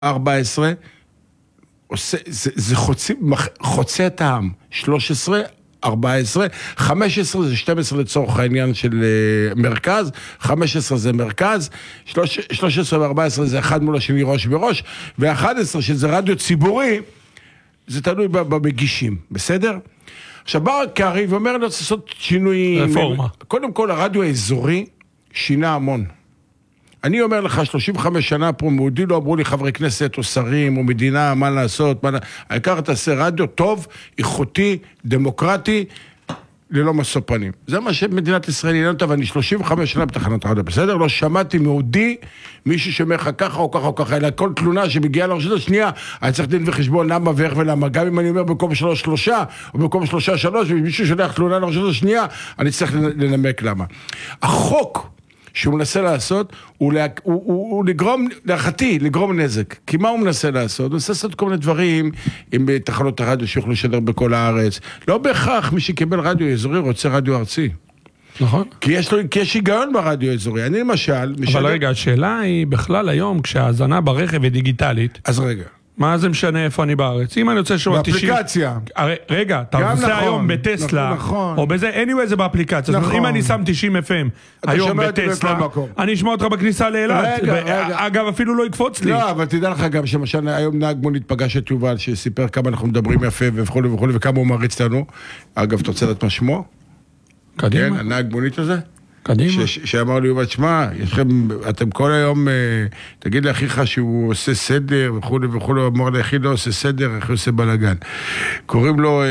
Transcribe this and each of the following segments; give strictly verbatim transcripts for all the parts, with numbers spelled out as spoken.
ארבע עשרה, עושה, זה, זה חוצה, חוצה את העם, שלוש עשרה, ארבע עשרה, חמש עשרה זה שתים עשרה לצורך העניין של uh, מרכז, חמש עשרה זה מרכז, שלוש עשרה ו-ארבע עשרה זה אחד מול השני ראש בראש, ו-אחת עשרה שזה רדיו ציבורי, זה תלוי במגישים, בסדר? עכשיו בא קרי ואומר לו לעשות שינוי... רפורמה. קודם כל הרדיו האזורי שינה המון. אני אומר לך, שלושים וחמש שנה פה מעודי לא אמרו לי חברי כנסת או שרים או מדינה, מה לעשות, מה... העיקר תעשה רדיו טוב, איכותי, דמוקרטי, ללא משוא פנים. זה מה שמדינת ישראל היא נותנת, ואני שלושים וחמש שנה בתחנת רדיו, בסדר? לא שמעתי מעודי מישהו שאומר לך ככה או ככה או ככה, אלא כל תלונה שמגיעה לרשות השנייה, אני צריך דין וחשבון למה ואיך ולמה, גם אם אני אומר במקום שלוש שלושה, או במקום שלושה שלוש, ומישהו שולח תלונה לרשות השנייה, אני צריך לנמק למה. החוק שהוא מנסה לעשות, הוא, לה, הוא, הוא, הוא לגרום, להחתי, לגרום נזק. כי מה הוא מנסה לעשות? הוא מנסה לעשות כל מיני דברים עם תחנות הרדיו שיוכלו לשדר בכל הארץ. לא בהכרח מי שקיבל רדיו אזורי רוצה רדיו ארצי. נכון. כי יש, לו, כי יש היגיון ברדיו אזורי. אני למשל... משדר... אבל רגע, השאלה היא בכלל היום, כשההזנה ברכב היא דיגיטלית. אז רגע. מה זה משנה איפה אני בארץ? אם אני רוצה לשמוע תשעים... באפליקציה. רגע, אתה עושה נכון, היום בטסלה, נכון. או בזה, anyway זה באפליקציה. נכון. אם אני שם תשעים אף אם היום בטסלה, אני אשמע אותך בכניסה לאילת. רגע, רגע. אגב, אפילו לא יקפוץ לי. לא, אבל תדע לך גם שמשל היום נהג מונית פגש את יובל, שסיפר כמה אנחנו מדברים יפה וכו' וכו', וכמה הוא מריץ לנו. אגב, אתה רוצה לדעת מה שמו? קדימה. כן, הנהג מונית הזה? קדימה. ש- שאמר לי, יובל, שמע, יש לכם, אתם כל היום, אה, תגיד לאחיך שהוא עושה סדר וכו' וכו', הוא אמר לאחי לא עושה סדר, איך הוא עושה בלגן. קוראים לו אה,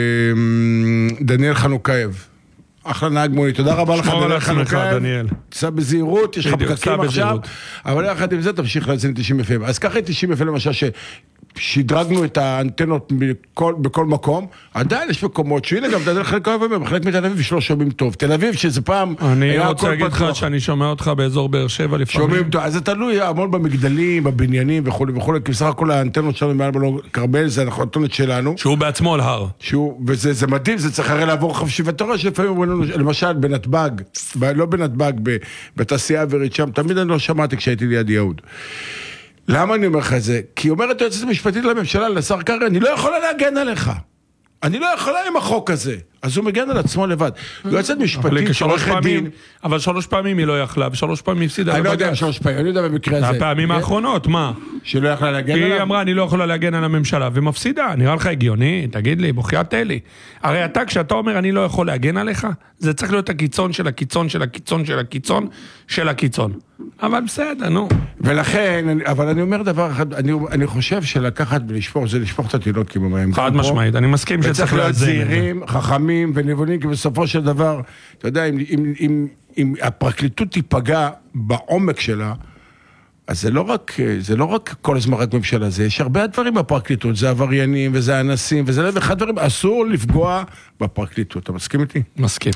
דניאל חנוכייב. אחלה נהג מונית, תודה רבה לך דניאל חנוכייב. דניאל. תסע בזהירות, יש לך פקקים עכשיו, אבל יחד עם זה תמשיך להזין תשעים אף אם. אז ככה תשעים אף אם למשל ש... שדרגנו את האנטנות בכל, בכל מקום, עדיין יש מקומות שהנה גם דניאל חנוכייב אומר, בחלק מתל אביב שלא שומעים טוב. תל אביב שזה פעם... אני רוצה להגיד לך שאני שומע אותך באזור באר שבע לפעמים. שומעים טוב, אז זה תלוי המון במגדלים, בבניינים וכו' וכו', כי בסך הכל האנטנות שלנו מעל בלו קרמל, זה האנטנות שלנו. שהוא בעצמו על הר. שהוא, וזה זה מדהים, זה צריך הרי לעבור חופשי, ואתה רואה שלפעמים אומרים לנו, למשל בנתב"ג, לא בנתב"ג, בתעשייה האווירית שם, תמיד אני לא שמעתי כשהייתי ליד יהוד. למה אני אומר לך את זה? כי אומרת היועצת המשפטית לממשלה, לשר קרעי, אני לא יכולה להגן עליך. אני לא יכולה עם החוק הזה. אז הוא מגן על עצמו לבד. יועצת משפטית שעורכת דין... אבל שלוש פעמים היא לא יכלה, ושלוש פעמים הפסידה לבג"ץ. אני לא יודע שלוש פעמים, אני יודע במקרה הזה. הפעמים האחרונות, מה? שלא יכלה להגן עליו? היא אמרה, אני לא יכולה להגן על הממשלה, ומפסידה. נראה לך הגיוני? תגיד לי, בוחיה תלי. הרי אתה, כשאתה אומר, אני לא יכול להגן עליך, זה צריך להיות הקיצון של הקיצון של הקיצון של הקיצון של הקיצון. אבל בסדר, נו. ולכן, אבל אני אומר דבר אחד, אני, אני חושב שלקחת ולשפוך, זה לשפוך את התינוק כמו מים. חד משמעית, אני מסכים שצריך להיות זהירים, חכמים ונבונים, כי בסופו של דבר, אתה יודע, אם, אם, אם, אם הפרקליטות תיפגע בעומק שלה, אז זה לא רק, זה לא רק כל הזמן רק ממשלה, זה יש הרבה דברים בפרקליטות, זה עבריינים וזה אנסים, וזה לא אחד דברים, אסור לפגוע בפרקליטות, אתה מסכים איתי? מסכים.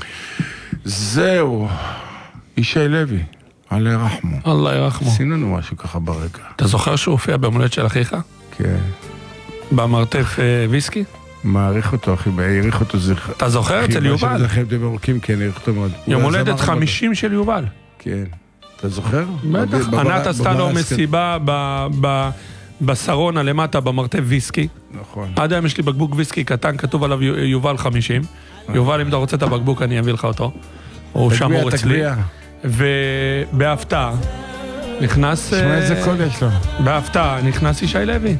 זהו, ישי לוי. אללה ירחמו. אללה ירחמו. עשינו לנו משהו ככה ברקע. אתה זוכר שהוא הופיע במולדת של אחיך? כן. במרתף ויסקי? מעריך אותו, אחי, העריך אותו זכר. אתה זוכר אצל יובל? אחי, אתם ארוכים, כן, העריך אותו מאוד. יום הולדת חמישים של יובל. כן. אתה זוכר? בטח. ענת עשתה לו מסיבה בשרון הלמטה במרתף ויסקי. נכון. עד היום יש לי בקבוק ויסקי קטן, כתוב עליו יובל חמישים. יובל, אם אתה רוצה את הבקבוק, אני אביא לך אותו. הוא שמור אצלי. ובהפתעה נכנס... שמע איזה קול יש לו. בהפתעה נכנס ישי לוי.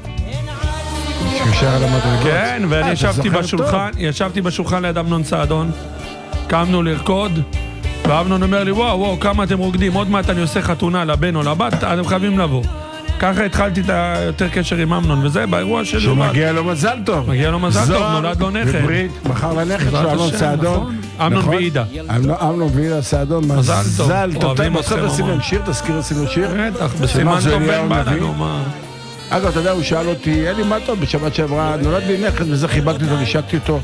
שישר על המדרגות. כן, ואני ישבתי בשולחן, ישבתי בשולחן ליד אמנון סעדון, קמנו לרקוד, ואמנון אומר לי, וואו, וואו, כמה אתם רוקדים, עוד מעט אני עושה חתונה לבן או לבת, אתם חייבים לבוא. ככה התחלתי את היותר קשר עם אמנון, וזה באירוע של יובל. שמגיע לו מזל טוב. מגיע לו מזל טוב, נולד לו נכד. וברית, מחר לנכד שלו, אמנון סעדון. אמנון ועידה. אמנון ועידה סעדון, מזל טוב. טוב, בסוף עשינו להם שיר, תזכיר עשינו שיר. בטח, בסימן טוב בן בנו, מה... אגב, אתה יודע, הוא שאל אותי, אלי, מה טוב, בשבת שעברה, נולד לי נכד, וזה חיבקתי אותו, נשקתי אותו.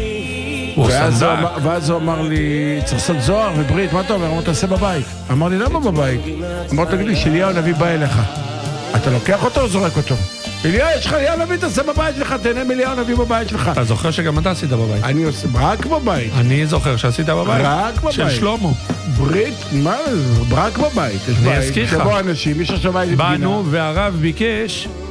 ואז הוא אמר לי, צריך לעשות זוהר וברית, מה אתה אומר? אמר, תעשה בבית. אמר לי, למה בבית? אמר, תגיד לי, שאליהו הנביא בא אליך. אתה לוקח אותו או זורק אותו? אליהו, יש לך אליהו הנביא, תעשה בבית שלך, תהנה מאליהו הנביא בבית שלך. אתה זוכר שגם אתה עשית בבית? אני עושה, רק בבית. אני זוכר שעשית בבית. רק בבית. של שלמה. ברית, מה? ברק בבית. יש אני בית, אזכיר לך. שבו אנשים, יש עכשיו איזה פגינה. באנו והרב ביקש